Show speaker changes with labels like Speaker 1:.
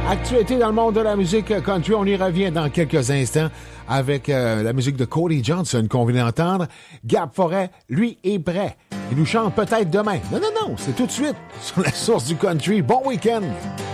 Speaker 1: Actualité dans le monde de la musique country. On y revient dans quelques instants avec la musique de Cody Johnson qu'on vient d'entendre. Gab Forêt, lui, est prêt. Il nous chante peut-être demain. Non, c'est tout de suite sur la source du country. Bon week-end!